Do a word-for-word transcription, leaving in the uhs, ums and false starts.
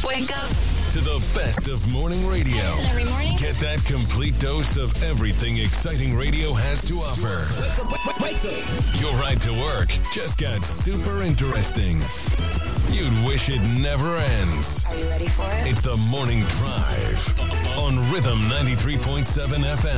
Wake up. To the best of morning radio. Listen every morning. Get that complete dose of everything exciting radio has to offer. Wake up, wake, wake up. Your ride to work just got super interesting. You'd wish it never ends. Are you ready for it? It's the Morning Drive on Rhythm ninety-three point seven F M.